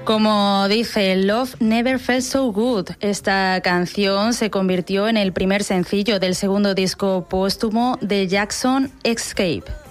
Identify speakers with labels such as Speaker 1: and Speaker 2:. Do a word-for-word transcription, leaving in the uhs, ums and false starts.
Speaker 1: Como dice, Love Never Felt So Good. Esta canción se convirtió en el primer sencillo del segundo disco póstumo de Jackson, Escape.